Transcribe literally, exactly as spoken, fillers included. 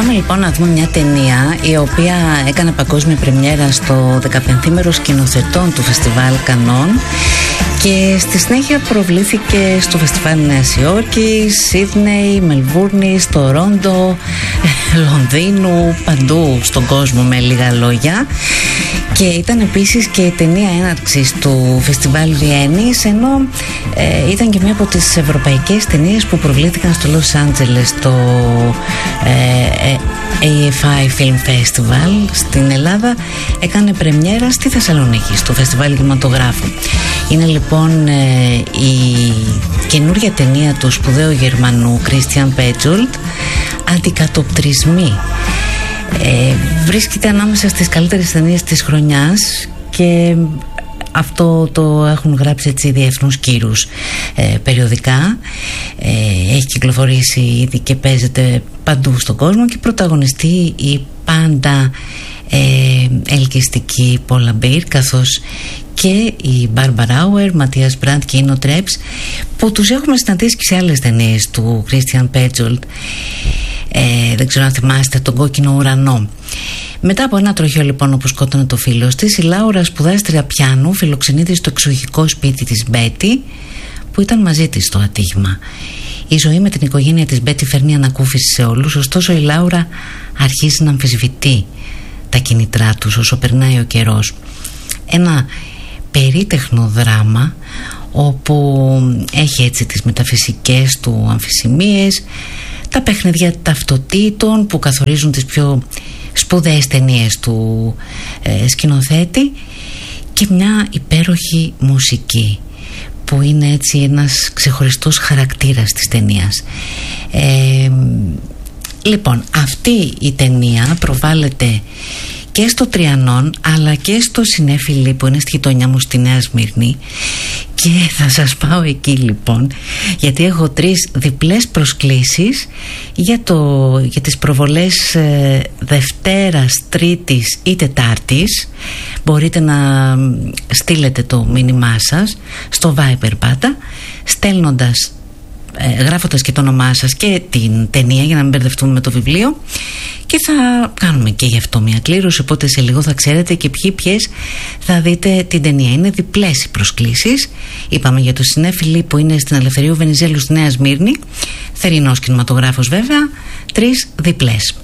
Πάμε λοιπόν να δούμε μια ταινία η οποία έκανε παγκόσμια πρεμιέρα στο δεκαπενθήμερο σκηνοθετών του Φεστιβάλ Κανών και στη συνέχεια προβλήθηκε στο Φεστιβάλ Νέας Υόρκης, Σίδνεϊ, Μελβούρνης, Τορόντο, Λονδίνου, παντού στον κόσμο με λίγα λόγια. Και ήταν επίσης και η ταινία έναρξης του Φεστιβάλ Βιέννης, ενώ ε, ήταν και μία από τις ευρωπαϊκές ταινίες που προβλήθηκαν στο Λος Άντζελες, το ε, ε, έι εφ άι Film Festival. Στην Ελλάδα έκανε πρεμιέρα στη Θεσσαλονίκη, στο Φεστιβάλ Κινηματογράφου. Είναι λοιπόν ε, η καινούργια ταινία του σπουδαίου Γερμανού Christian Petzold, «Αντικατοπτρισμοί». Ε, βρίσκεται ανάμεσα στις καλύτερες ταινίες της χρονιάς και αυτό το έχουν γράψει έτσι διεθνούς κύρους ε, περιοδικά. Ε, έχει κυκλοφορήσει ήδη και παίζεται παντού στον κόσμο και πρωταγωνιστεί η πάντα ε, ελκυστική Πόλα Μπίρ, καθώς και η Μπάρμπαρα Άουερ, Ματίας Μπραντ και Ίνο Τρέψ, που τους έχουμε συναντήσει και σε άλλες ταινίες του Christian Petzold. Ε, δεν ξέρω αν θυμάστε τον Κόκκινο Ουρανό. Μετά από ένα τροχαίο λοιπόν όπου σκότωνε το φίλος της, η Λάουρα, σπουδάστρια πιάνου, φιλοξενείται στο εξοχικό σπίτι της Μπέτι, που ήταν μαζί της στο ατύχημα. Η ζωή με την οικογένεια της Μπέτι φέρνει ανακούφιση σε όλους, ωστόσο η Λάουρα αρχίζει να αμφισβητεί τα κίνητρά τους όσο περνάει ο καιρός. Ένα περίτεχνο δράμα όπου έχει έτσι τις μεταφυσικές του αμφισημίες, τα παιχνίδια ταυτοτήτων που καθορίζουν τις πιο σπουδαίες ταινίες του ε, σκηνοθέτη και μια υπέροχη μουσική που είναι έτσι ένας ξεχωριστός χαρακτήρας της ταινίας. Ε, λοιπόν, αυτή η ταινία προβάλλεται και στο Τριανόν αλλά και στο Σινέφιλι που είναι στη γειτονιά μου στη Νέα Σμύρνη, και θα σας πάω εκεί λοιπόν γιατί έχω τρεις διπλές προσκλήσεις για, το, για τις προβολές ε, Δευτέρας, Τρίτης ή Τετάρτης. Μπορείτε να στείλετε το μήνυμά σας στο Viber πάντα, στέλνοντας Ε, γράφοντας και το όνομά σας και την ταινία για να μην μπερδευτούμε με το βιβλίο, και θα κάνουμε και γι' αυτό μια κλήρωση, οπότε σε λίγο θα ξέρετε και ποιοι ποιες θα δείτε την ταινία. Είναι διπλές οι προσκλήσεις. Είπαμε για το Σινέφιλι που είναι στην Ελευθερίου Βενιζέλου στη Νέα Σμύρνη, θερινός κινηματογράφος βέβαια, τρεις διπλές.